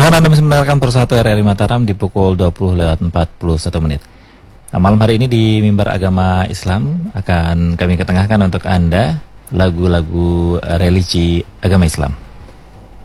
Perlahan Anda masih mendengarkan Persatu RRI Mataram di pukul 20:41. Nah, malam hari ini di Mimbar Agama Islam akan kami ketengahkan untuk Anda lagu-lagu religi agama Islam.